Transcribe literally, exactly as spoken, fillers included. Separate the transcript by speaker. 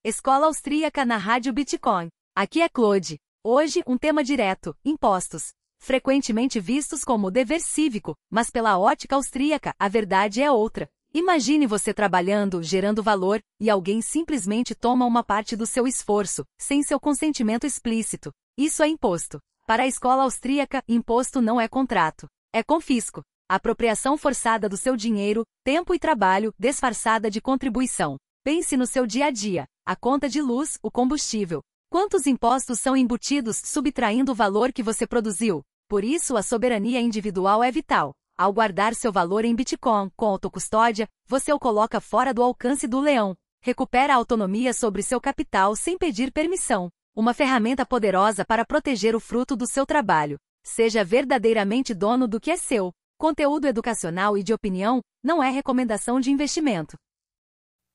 Speaker 1: Escola Austríaca na Rádio Bitcoin. Aqui é Claude. Hoje, um tema direto: impostos. Frequentemente vistos como dever cívico, mas pela ótica austríaca, a verdade é outra. Imagine você trabalhando, gerando valor, e alguém simplesmente toma uma parte do seu esforço, sem seu consentimento explícito. Isso é imposto. Para a escola austríaca, imposto não é contrato. É confisco. Apropriação forçada do seu dinheiro, tempo e trabalho, disfarçada de contribuição. Pense no seu dia a dia. A conta de luz, o combustível. Quantos impostos são embutidos subtraindo o valor que você produziu? Por isso, a soberania individual é vital. Ao guardar seu valor em Bitcoin com autocustódia, você o coloca fora do alcance do leão. Recupera a autonomia sobre seu capital sem pedir permissão. Uma ferramenta poderosa para proteger o fruto do seu trabalho. Seja verdadeiramente dono do que é seu. Conteúdo educacional e de opinião não é recomendação de investimento.